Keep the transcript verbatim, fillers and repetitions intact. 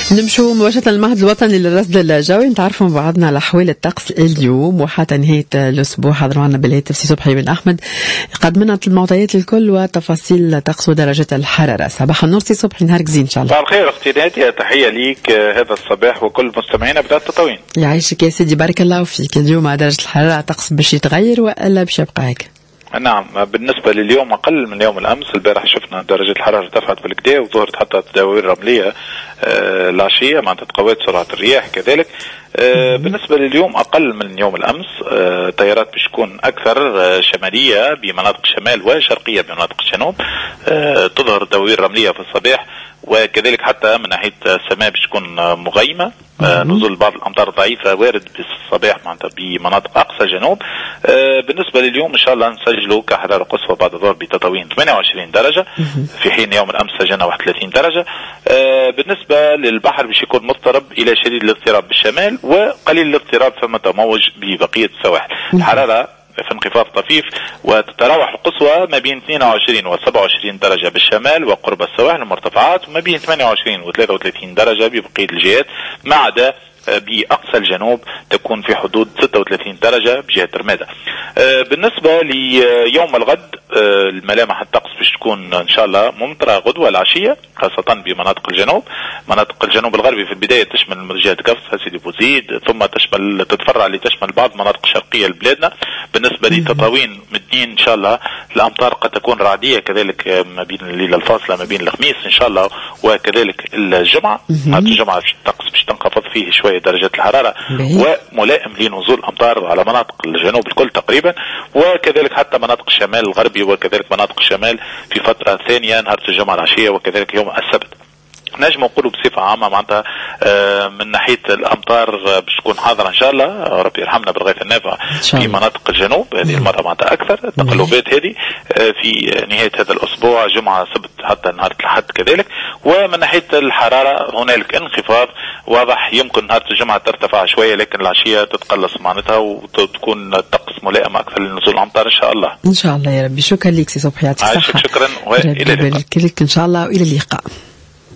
نمشوا مباشرة للمعهد الوطني للرصد الجوي، نتعرفوا بعضنا على أحوال الطقس اليوم وحتى نهاية الأسبوع. حضروا عنا بالهاتف سي صبحي بن أحمد قد لنا المعطيات الكل وتفاصيل الطقس ودرجة الحرارة. صباح النور سي صبحي، نهارك زين إن شاء الله. صباح الخير أختي نادية، تحية ليك هذا الصباح وكل مستمعينا بداية التطوين. يعيشك يا سيدي، بارك الله فيك. اليوم درجة الحرارة طقس باش يتغير ولا باش يبقى هيك؟ نعم، بالنسبة لليوم أقل من يوم الأمس. البارح شفنا درجة الحرارة ارتفعت بالكدا وظهرت حتى تداوير رملية آه العشية مع تقويت سرعة الرياح كذلك. آه بالنسبة لليوم أقل من يوم الأمس. آه تيارات باش تكون أكثر آه شمالية بمناطق الشمال وشرقية بمناطق الجنوب. آه تظهر دوائر رملية في الصباح، وكذلك حتى من ناحية السماء باش تكون مغيمة. آه نزول بعض الأمطار ضعيفة وارد بالصباح معناتها بمناطق أقصى جنوب. آه بالنسبة لليوم إن شاء الله نسجلوا كحرارة قصوى بعد الظهر بتطاوين ثمانية وعشرين درجة، في حين يوم الأمس سجلنا واحد وثلاثين درجة. آه بالنسبة للبحر باش يكون مضطرب إلى شديد الاضطراب بالشمال وقليل الاضطراب ثم تموج ببقية السواحل. الحرارة في انخفاض طفيف وتتراوح القصوى ما بين اثنين وعشرين و سبعة وعشرين درجة بالشمال وقرب السواحل المرتفعات، وما بين ثمانية وعشرين و ثلاثة وثلاثين درجة ببقية الجهات، ما عدا بأقصى الجنوب تكون في حدود ستة وثلاثين درجة بجهة رمادة. بالنسبة ليوم الغد الملامح الطقس باش تكون إن شاء الله ممطرة غدوة العشية خاصة بمناطق الجنوب. مناطق الجنوب الغربي في البداية تشمل جهة قفص سيدي بوزيد، ثم تشمل تتفرع لتشمل بعض مناطق شرقية لبلادنا. بالنسبة لتطاوين من اثنين إن شاء الله الأمطار قد تكون رعدية كذلك ما بين الليلة الفاصلة ما بين الخميس إن شاء الله وكذلك الجمعة. هذه الجمعة الطقس باش تنخفض فيه شوية درجة الحرارة وملائم لنزول أمطار على مناطق الجنوب الكل تقريبا، وكذلك حتى مناطق الشمال الغربي وكذلك مناطق الشمال في فترة ثانية نهار الجمعة العشية وكذلك يوم السبت. نجم نقولوا بصفة عامة معناتها من ناحية الأمطار باش تكون حاضرة إن شاء الله، ربي يرحمنا بالغيث النافع في مناطق الجنوب هذه المرة معناتها أكثر التقلبات هذه في نهاية هذا الأسبوع جمعة سبت حتى نهار الأحد كذلك. ومن ناحية الحرارة هنالك انخفاض واضح، يمكن نهار الجمعة ترتفع شوية لكن العشية تتقلص معناتها وتكون الطقس ملائم أكثر لنزول الأمطار إن شاء الله. إن شاء الله يا ربي. شكرا لك سي صبحي، يعطيك الصحة. شكرا وإلى اللقاء. إن شاء الله وإلى اللقاء.